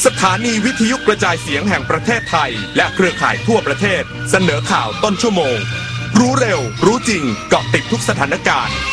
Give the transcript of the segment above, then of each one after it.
สถานีวิทยุกระจายเสียงแห่งประเทศไทยและเครือข่ายทั่วประเทศเสนอข่าวต้นชั่วโมงรู้เร็วรู้จริงเกาะติดทุกสถานการณ์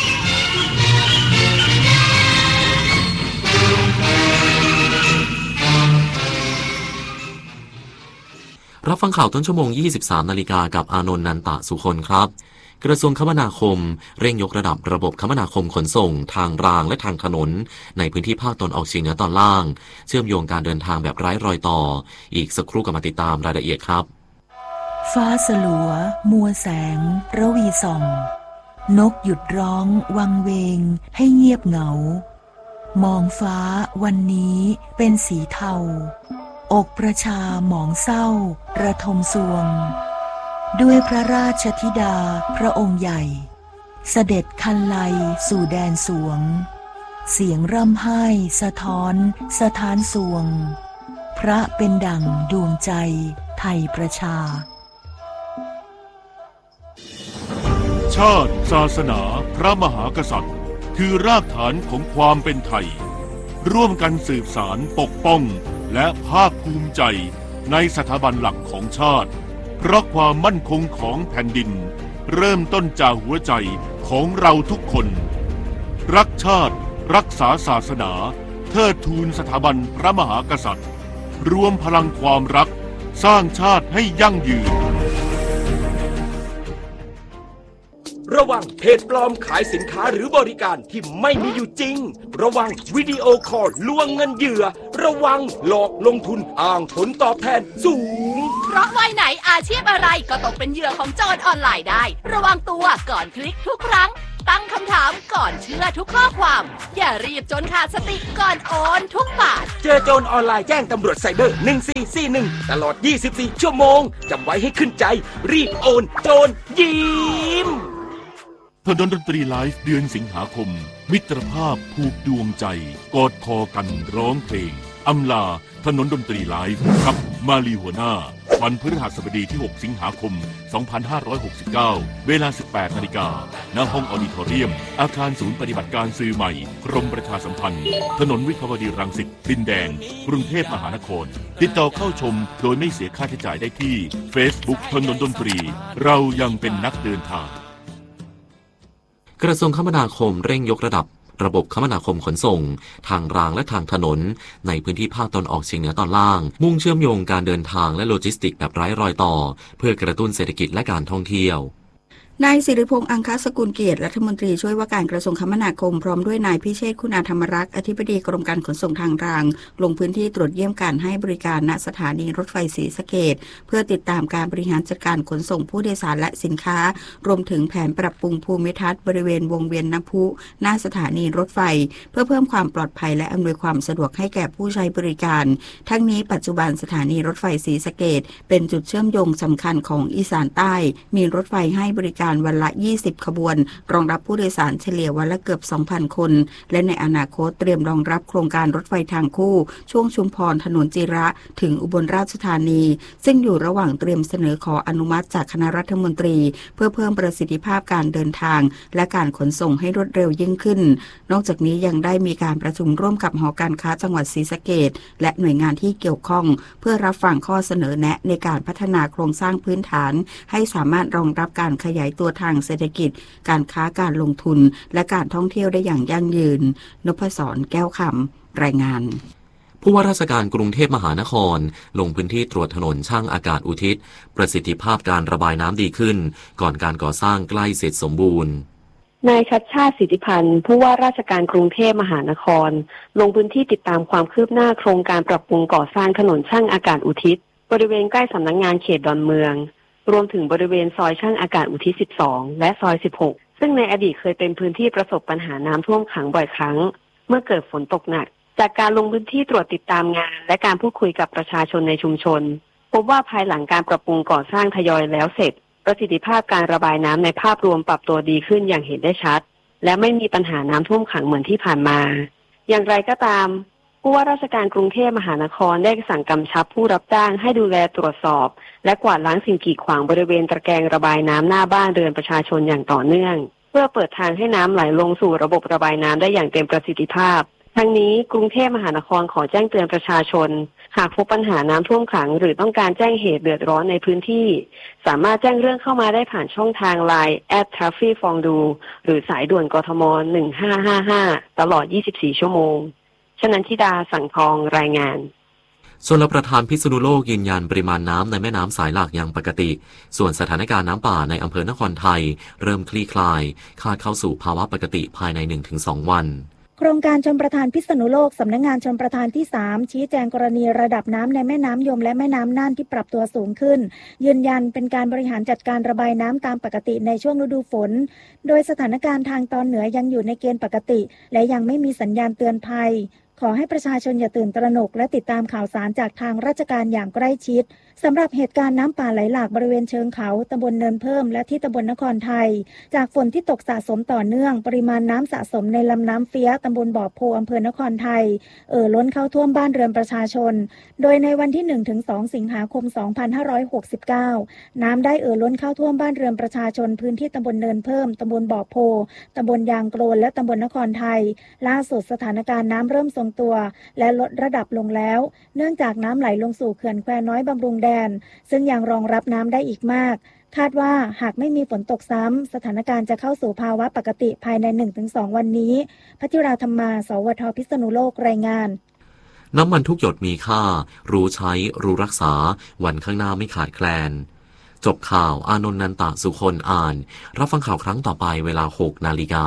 รับฟังข่าวต้นชั่วโมง 23 นาฬิกากับอานนท์ นันตะสุคนครับกระทรวงคมนาคมเร่งยกระดับระบบคมนาคมขนส่งทางรางและทางถนนในพื้นที่ภาคตะวันออกเฉียงเหนือตอนล่างเชื่อมโยงการเดินทางแบบไร้รอยต่ออีกสักครู่ก็มาติดตามรายละเอียดครับฟ้าสลัวมัวแสงระวีส่องนกหยุดร้องวังเวงให้เงียบเหงามองฟ้าวันนี้เป็นสีเทาอกประชาหมองเศร้าระทมสวงด้วยพระราชธิดาพระองค์ใหญ่เสด็จคันไลสู่แดนสวงเสียงร่ำไห้สะท้อนสถานสวงพระเป็นดั่งดวงใจไทยประชาชาติศาสนาพระมหากษัตริย์คือรากฐานของความเป็นไทยร่วมกันสืบสานปกป้องและภาคภูมิใจในสถาบันหลักของชาติเพราะความมั่นคงของแผ่นดินเริ่มต้นจากหัวใจของเราทุกคนรักชาติรักษาศาสนาเทิดทูนสถาบันพระมหากษัตริย์รวมพลังความรักสร้างชาติให้ยั่งยืนระวังเพจปลอมขายสินค้าหรือบริการที่ไม่มีอยู่จริงระวังวิดีโอคอลลวงเงินเหยื่อระวังหลอกลงทุนอ้างผลตอบแทนสูงเพราะวัยไหนอาชีพอะไรก็ตกเป็นเหยื่อของโจรออนไลน์ได้ระวังตัวก่อนคลิกทุกครั้งตั้งคำถามก่อนเชื่อทุกข้อความอย่ารีบจนขาดสติก่อนโอนทุกบาทเจอโจรออนไลน์แจ้งตำรวจไซเบอร์1441ตลอด24ชั่วโมงจำไว้ให้ขึ้นใจรีบโอนโจรยิ้มถนนดนตรีไลฟ์เดือนสิงหาคมมิตรภาพผูกดวงใจกอดคอกันร้องเพลงอำลาถนนดนตรีไลฟ์กับมาลีหัวหน้าวันพฤหัสบดีที่ 6 สิงหาคม 2569 เวลา 18 นาฬิกาณห้องออดิทอเรียมอาคารศูนย์ปฏิบัติการสื่อใหม่กรมประชาสัมพันธ์ถนนวิภาวดีรังสิตดินแดงกรุงเทพมหานครติดต่อเข้าชมโดยไม่เสียค่าใช้จ่ายได้ที่ Facebook ถนนดนตรีเรายังเป็นนักเดินทางกระทรวงคมนาคมเร่งยกระดับระบบคมนาคมขนส่งทางรางและทางถนนในพื้นที่ภาคตะวันออกเฉียงเหนือตอนล่างมุ่งเชื่อมโยงการเดินทางและโลจิสติกส์แบบไร้รอยต่อเพื่อกระตุ้นเศรษฐกิจและการท่องเที่ยวนายสิริพงษ์อังคสกุลเกียรติรัฐมนตรีช่วยว่าการกระทรวงคมนาคมพร้อมด้วยนายพิเชษฐ์คุณาธรรมรักษ์อธิบดีกรมการขนส่งทางรางลงพื้นที่ตรวจเยี่ยมการให้บริการณสถานีรถไฟศรีสะเกษเพื่อติดตามการบริหารจัดการขนส่งผู้โดยสารและสินค้ารวมถึงแผนปรับปรุงภูมิทัศน์บริเวณวงเวียนน้ำพุหน้าสถานีรถไฟเพื่อเพิ่มความปลอดภัยและอำนวยความสะดวกให้แก่ผู้ใช้บริการทั้งนี้ปัจจุบันสถานีรถไฟศรีสะเกษเป็นจุดเชื่อมโยงสำคัญของอีสานใต้มีรถไฟให้บริการวันละ20ขบวนรองรับผู้โดยสารเฉลี่ยวันละเกือบ 2,000 คนและในอนาคตเตรียมรองรับโครงการรถไฟทางคู่ช่วงชุมพรถนนจิระถึงอุบลราชธานีซึ่งอยู่ระหว่างเตรียมเสนอขออนุมัติจากคณะรัฐมนตรีเพื่อเพิ่มประสิทธิภาพการเดินทางและการขนส่งให้รวดเร็วยิ่งขึ้นนอกจากนี้ยังได้มีการประชุมร่วมกับหอการค้าจังหวัดศรีสะเกษและหน่วยงานที่เกี่ยวข้องเพื่อรับฟังข้อเสนอแนะในการพัฒนาโครงสร้างพื้นฐานให้สามารถรองรับการขยายตัวทางเศรษฐกิจการค้าการลงทุนและการท่องเที่ยวได้อย่างยั่งยืนนพศรแก้วคำรายงานผู้ว่าราชการกรุงเทพมหานครลงพื้นที่ตรวจถนนช่างอากาศอุทิศประสิทธิภาพการระบายน้ำดีขึ้นก่อนการก่อสร้างใกล้เสร็จสมบูรณ์นายชัชชาติสิทธิพันธ์ผู้ว่าราชการกรุงเทพมหานครลงพื้นที่ติดตามความคืบหน้าโครงการปรับปรุงก่อสร้างถนนช่างอากาศอุทิศบริเวณใกล้สำนักงานเขตดอนเมืองรวมถึงบริเวณซอยช่างอากาศอุทิศ12และซอย16ซึ่งในอดีตเคยเป็นพื้นที่ประสบปัญหาน้ำท่วมขังบ่อยครั้งเมื่อเกิดฝนตกหนักจากการลงพื้นที่ตรวจติดตามงานและการพูดคุยกับประชาชนในชุมชนพบว่าภายหลังการปรับปรุงก่อสร้างทยอยแล้วเสร็จประสิทธิภาพการระบายน้ำในภาพรวมปรับตัวดีขึ้นอย่างเห็นได้ชัดและไม่มีปัญหาน้ำท่วมขังเหมือนที่ผ่านมาอย่างไรก็ตามผู้ว่าราชการกรุงเทพมหานครได้สั่งกำชับผู้รับจ้างให้ดูแลตรวจสอบและกวาดล้างสิ่งกีดขวางบริเวณตะแกรงระบายน้ำหน้าบ้านเรือนประชาชนอย่างต่อเนื่องเพื่อเปิดทางให้น้ำไหลลงสู่ระบบระบายน้ำได้อย่างเต็มประสิทธิภาพทั้งนี้กรุงเทพมหานครขอแจ้งเตือนประชาชนหากพบปัญหาน้ำท่วมขังหรือต้องการแจ้งเหตุเดือดร้อนในพื้นที่สามารถแจ้งเรื่องเข้ามาได้ผ่านช่องทาง LINE @trafficfonddu หรือสายด่วนกทม1555ตลอด24ชั่วโมงชนันทิดาสังทองรายงานชลประทานพิษณุโลกยืนยันปริมาณน้ำในแม่น้ำสายหลักยังปกติส่วนสถานการณ์น้ำป่าในอำเภอนครไทยเริ่มคลี่คลายคาดเข้าสู่ภาวะปกติภายใน 1-2 วันโครงการชลประทานพิษณุโลกสำนักงานชลประทานที่3ชี้แจงกรณีระดับน้ำในแม่น้ำยมและแม่น้ำน่านที่ปรับตัวสูงขึ้นยืนยันเป็นการบริหารจัดการระบายน้ำตามปกติในช่วงฤดูฝนโดยสถานการณ์ทางตอนเหนือยังอยู่ในเกณฑ์ปกติและยังไม่มีสัญญาณเตือนภัยขอให้ประชาชนอย่าตื่นตระหนกและติดตามข่าวสารจากทางราชการอย่างใกล้ชิดสำหรับเหตุการณ์น้ำป่าไหลหลากบริเวณเชิงเขาตำบลเนินเพิ่มและที่ตำบลนครไทยจากฝนที่ตกสะสมต่อเนื่องปริมาณน้ำสะสมในลำน้ำเฟี้ยตำบลบ่อโพอำเภอนครไทยล้นเข้าท่วมบ้านเรือนประชาชนโดยในวันที่ 1-2 สิงหาคม 2569 น้ำได้ล้นเข้าท่วมบ้านเรือนประชาชนพื้นที่ตำบลเนินเพิ่มตำบลบ่อโพตำบลยางโกลนและตำบลนครไทยล่าสุดสถานการณ์น้ำเริ่มทรงตัวและลดระดับลงแล้วเนื่องจากน้ำไหลลงสู่เขื่อนแควน้อยบำรุงแดนซึ่งยังรองรับน้ำได้อีกมากคาดว่าหากไม่มีฝนตกซ้ำสถานการณ์จะเข้าสู่ภาวะปกติภายใน 1-2 วันนี้พัชราธรรมา สวท.พิษณุโลกรายงานน้ำมันทุกหยดมีค่ารู้ใช้รู้รักษาวันข้างหน้าไม่ขาดแคลนจบข่าวอานนท์นันตะสุคนอ่านรับฟังข่าวครั้งต่อไปเวลา 6 นาฬิกา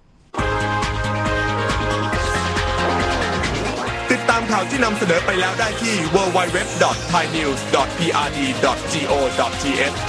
ติดตามข่าวที่นำเสนอไปแล้วได้ที่ www.thainews.prd.go.th